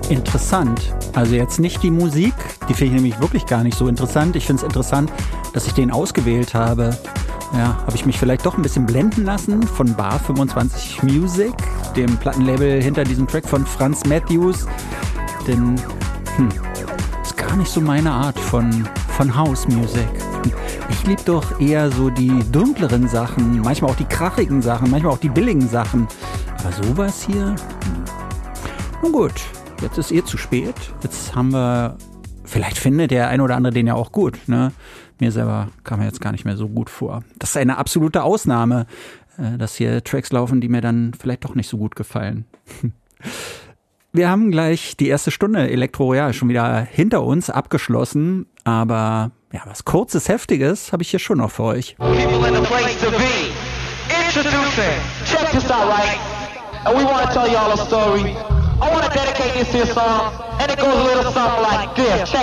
interessant. Also jetzt nicht die Musik, die finde ich nämlich wirklich gar nicht so interessant. Ich finde es interessant, dass ich den ausgewählt habe. Ja, habe ich mich vielleicht doch ein bisschen blenden lassen von Bar 25 Music, dem Plattenlabel hinter diesem Track von Franz Matthews. Denn ist gar nicht so meine Art von House Music. Ich liebe doch eher so die dunkleren Sachen, manchmal auch die krachigen Sachen, manchmal auch die billigen Sachen. Aber sowas hier? Nun gut, jetzt ist zu spät. Jetzt haben wir, vielleicht findet der ein oder andere den ja auch gut, ne? Mir selber kam er jetzt gar nicht mehr so gut vor. Das ist eine absolute Ausnahme, dass hier Tracks laufen, die mir dann vielleicht doch nicht so gut gefallen. Wir haben gleich die erste Stunde Elektro Royal schon wieder hinter uns abgeschlossen, aber ja, was Kurzes, Heftiges habe ich hier schon noch für euch. People in the place to be. Introducing. Check this out, right? And we want to tell y'all a story. I want to dedicate this to a song, and it goes a little something like this. Check